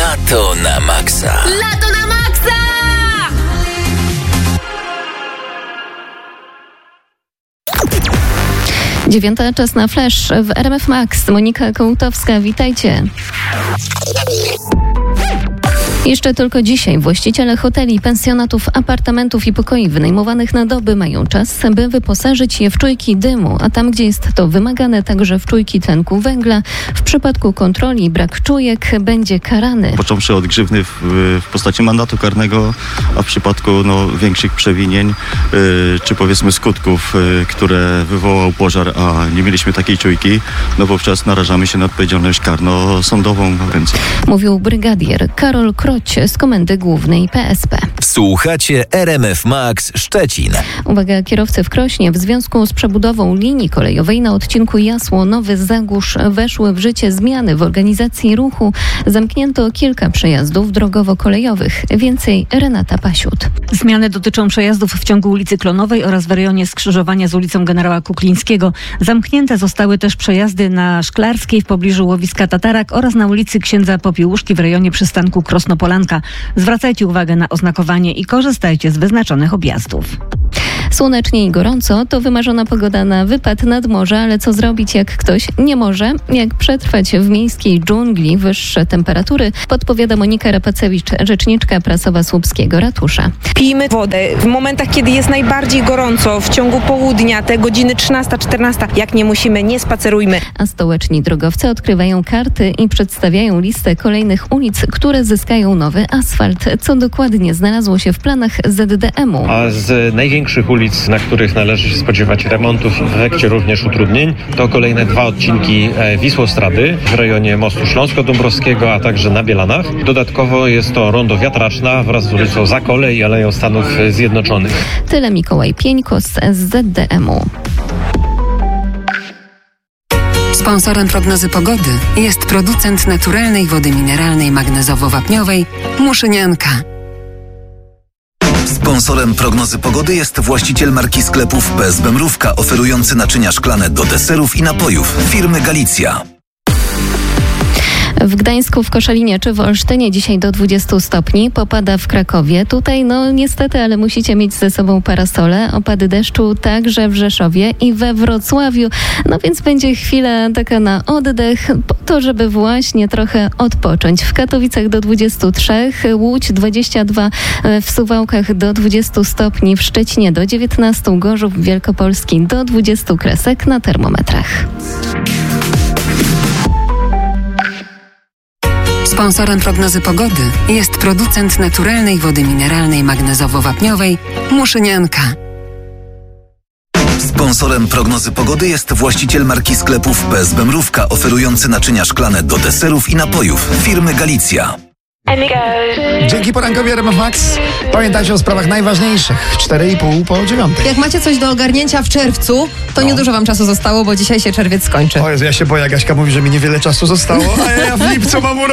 Lato na maksa. Lato na maksa! Dziewiąta, czas na flash w RMF Max. Monika Kołtowska, witajcie. Jeszcze tylko dzisiaj właściciele hoteli, pensjonatów, apartamentów i pokoi wynajmowanych na doby mają czas, by wyposażyć je w czujki dymu, a tam, gdzie jest to wymagane, także w czujki tlenku węgla. W przypadku kontroli brak czujek będzie karany. Począwszy od grzywny w postaci mandatu karnego, a w przypadku większych przewinień, czy powiedzmy skutków, które wywołał pożar, a nie mieliśmy takiej czujki, wówczas narażamy się na odpowiedzialność karno-sądową. Mówił brygadier Karol Kroć z Komendy Głównej PSP. Słuchacie RMF Max Szczecin. Uwaga, kierowcy w Krośnie. W związku z przebudową linii kolejowej na odcinku Jasło-Nowy Zagórz weszły w życie zmiany w organizacji ruchu. Zamknięto kilka przejazdów drogowo-kolejowych. Więcej Renata Pasiut. Zmiany dotyczą przejazdów w ciągu ulicy Klonowej oraz w rejonie skrzyżowania z ulicą Generała Kuklińskiego. Zamknięte zostały też przejazdy na Szklarskiej w pobliżu łowiska Tatarak oraz na ulicy Księdza Popiełuszki w rejonie przystanku Krosnopolanka. Zwracajcie uwagę na oznakowanie i korzystajcie z wyznaczonych objazdów. Słonecznie i gorąco to wymarzona pogoda na wypad nad morze, ale co zrobić, jak ktoś nie może? Jak przetrwać w miejskiej dżungli wyższe temperatury? Podpowiada Monika Rapacewicz, rzeczniczka prasowa Słupskiego Ratusza. Pijmy wodę w momentach, kiedy jest najbardziej gorąco, w ciągu południa, te godziny 13-14. Jak nie musimy, nie spacerujmy. A stołeczni drogowcy odkrywają karty i przedstawiają listę kolejnych ulic, które zyskają nowy asfalt. Co dokładnie znalazło się w planach ZDM-u? A z największych ulic, na których należy się spodziewać remontów, w efekcie również utrudnień, to kolejne 2 odcinki Wisłostrady w rejonie mostu Śląsko-Dąbrowskiego, a także na Bielanach. Dodatkowo jest to rondo Wiatraczna wraz z ulicą Zakole i Aleją Stanów Zjednoczonych. Tyle Mikołaj Pieńko z ZDM-u. Sponsorem prognozy pogody jest producent naturalnej wody mineralnej magnezowo-wapniowej Muszynianka. Sponsorem prognozy pogody jest właściciel marki sklepów PSB Mrówka, oferujący naczynia szklane do deserów i napojów firmy Galicja. W Gdańsku, w Koszalinie czy w Olsztynie dzisiaj do 20 stopni. Popada w Krakowie. Tutaj niestety, ale musicie mieć ze sobą parasole. Opady deszczu także w Rzeszowie i we Wrocławiu. Więc będzie chwila taka na oddech, po to, żeby właśnie trochę odpocząć. W Katowicach do 23, Łódź 22, w Suwałkach do 20 stopni, w Szczecinie do 19, Gorzów Wielkopolski do 20 kresek na termometrach. Sponsorem prognozy pogody jest producent naturalnej wody mineralnej magnezowo-wapniowej Muszynianka. Sponsorem prognozy pogody jest właściciel marki sklepów PSB Mrówka, oferujący naczynia szklane do deserów i napojów firmy Galicja. Dzięki porankowi RMF Max. Pamiętajcie o sprawach najważniejszych. 4,5 po 9. Jak macie coś do ogarnięcia w czerwcu, to niedużo wam czasu zostało, bo dzisiaj się czerwiec skończy. O Jezu, ja się boję, Gaśka mówi, że mi niewiele czasu zostało, a ja w lipcu mam urodziny.